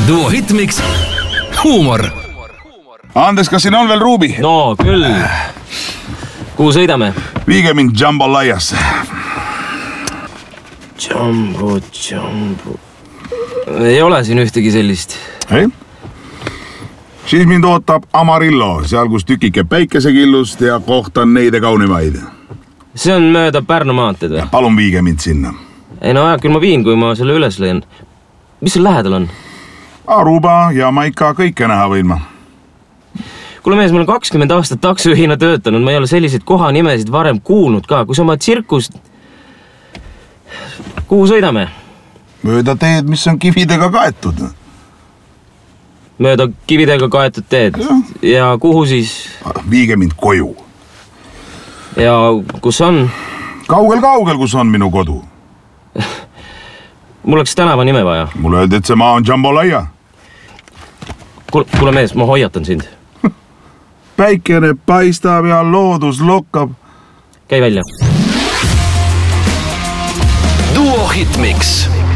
Duo Hitmix. Huumor. Andes, kas siin on veel ruubi? No küll. Kuhu sõidame? Viige mind Jambalaiasse. Jumbo. Ei ole siin ühtegi sellist. Ei? Siis mind ootab Amarillo, seal kus tükike päikesekillust ja kohtan neide kaunimaid. See on mööda Pärnu maanteed või? Palun viige mind sinna. Ei no küll ma viin, kui ma selle üles leian. Mis seal lähedal on? Aruba, Jamaica, kõike näha võin ma. Kuule mees, ma olen 20 aastat taksojuhina töötanud, ma ei ole selliseid kohanimesid varem kuulnud ka. Kui sa oma tsirkust... Kuhu sõidame? Mööda teed, mis on kividega kaetud. Mööda kividega kaetud teed. Ja kuhu siis? Viige mind koju. Ja kus on? Kaugel, kus on minu kodu. Mul oleks tänava nime vaja. Mulle öeldi, et see maa on Jambalaia. Kuule mees, ma hoiatan sind. Päikene paistab ja loodus lokkab. Käi välja. Duo Hitmix.